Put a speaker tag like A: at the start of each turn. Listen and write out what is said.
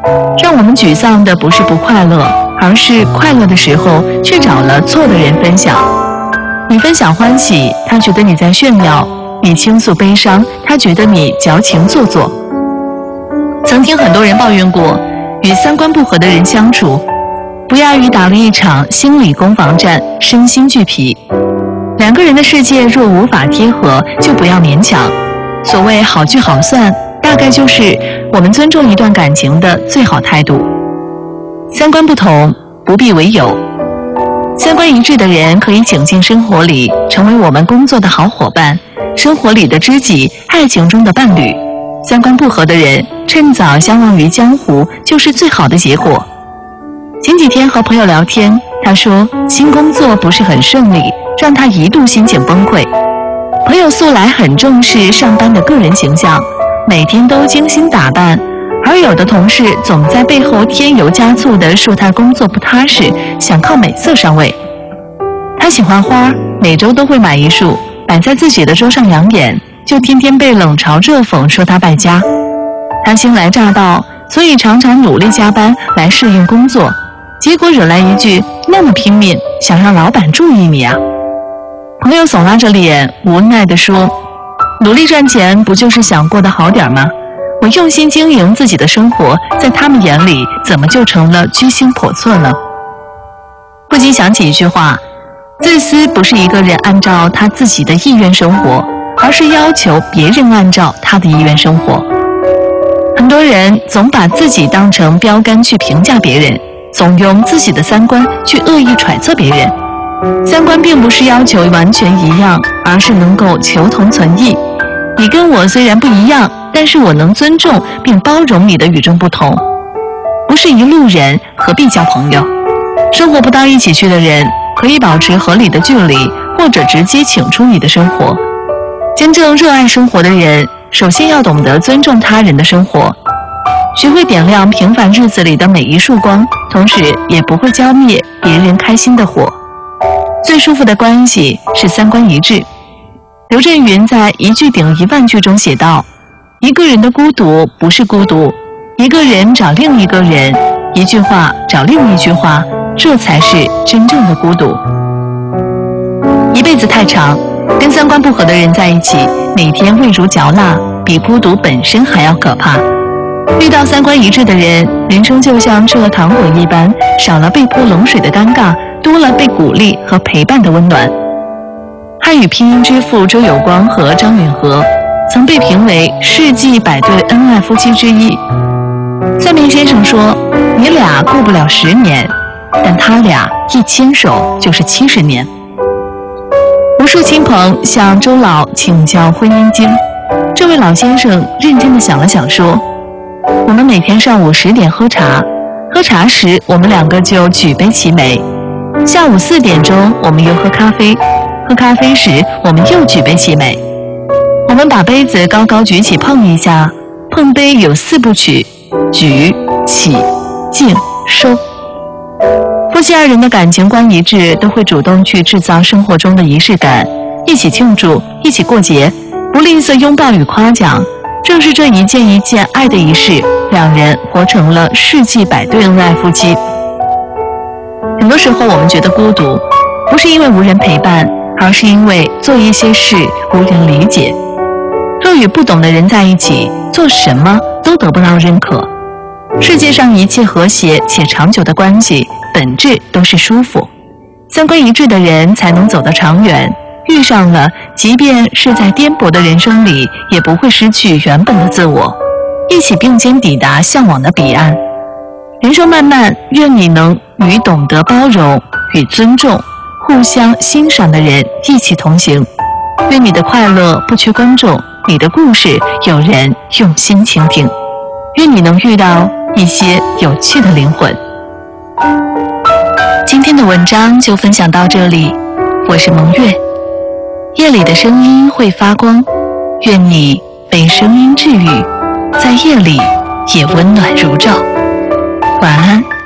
A: 让我们沮丧的不是不快乐，而是快乐的时候却找了错的人分享。你分享欢喜，他觉得你在炫耀；你倾诉悲伤，他觉得你矫情做作。曾听很多人抱怨过，与三观不合的人相处，不亚于打了一场心理攻防战，身心俱疲。两个人的世界若无法贴合，就不要勉强。所谓好聚好散，大概就是我们尊重一段感情的最好态度。三观不同，不必为友。三观一致的人可以请进生活里，成为我们工作的好伙伴，生活里的知己，爱情中的伴侣。三观不合的人，趁早相忘于江湖，就是最好的结果。前几天和朋友聊天，他说新工作不是很顺利，让他一度心情崩溃。朋友素来很重视上班的个人形象，每天都精心打扮，而有的同事总在背后添油加醋地说他工作不踏实，想靠美色上位。他喜欢花，每周都会买一束，摆在自己的桌上养眼，就天天被冷嘲热讽说他败家。他新来乍到，所以常常努力加班来适应工作，结果惹来一句那么拼命，想让老板注意你啊。朋友耸拉着脸无奈地说，努力赚钱不就是想过得好点吗？我用心经营自己的生活，在他们眼里怎么就成了居心叵测呢？不禁想起一句话，自私不是一个人按照他自己的意愿生活，而是要求别人按照他的意愿生活。很多人总把自己当成标杆去评价别人，总用自己的三观去恶意揣测别人。三观并不是要求完全一样，而是能够求同存异。你跟我虽然不一样，但是我能尊重并包容你的与众不同。不是一路人，何必交朋友？生活不到一起去的人，可以保持合理的距离，或者直接请出你的生活。真正热爱生活的人，首先要懂得尊重他人的生活，学会点亮平凡日子里的每一束光，同时也不会浇灭别人开心的火。最舒服的关系是三观一致。刘震云在一句顶10000句中写道，一个人的孤独不是孤独，一个人找另一个人，一句话找另一句话，这才是真正的孤独。一辈子太长，跟三观不合的人在一起，每天味如嚼蜡，比孤独本身还要可怕。遇到三观一致的人，人生就像吃了糖果一般，少了被泼冷水的尴尬，多了被鼓励和陪伴的温暖。汉语拼音之父周有光和张允和曾被评为世纪100对恩爱夫妻之一。算命先生说，你俩过不了10年，但他俩一牵手就是70年。无数亲朋向周老请教婚姻经，这位老先生认真地想了想说，我们每天上午10点喝茶，喝茶时我们2个就举杯齐眉，下午4点钟我们又喝咖啡，喝咖啡时我们又举杯齐眉。我们把杯子高高举起碰一下，碰杯有4部曲，举、起、敬、收。夫妻2人的感情观一致，都会主动去制造生活中的仪式感，一起庆祝，一起过节，不吝啬拥抱与夸奖。正是这一件一件爱的仪式，两人活成了世纪100对恩爱夫妻。很多时候我们觉得孤独，不是因为无人陪伴，而是因为做一些事无人理解。若与不懂的人在一起，做什么都得不到认可。世界上一切和谐且长久的关系，本质都是舒服。三观一致的人才能走得长远，遇上了，即便是在颠簸的人生里，也不会失去原本的自我，一起并肩抵达向往的彼岸。人生漫漫，愿你能与懂得包容与尊重、互相欣赏的人一起同行。愿你的快乐不缺观众，你的故事有人用心倾听。愿你能遇到一些有趣的灵魂。今天的文章就分享到这里，我是蒙月。夜里的声音会发光，愿你被声音治愈，在夜里也温暖如昼。晚安。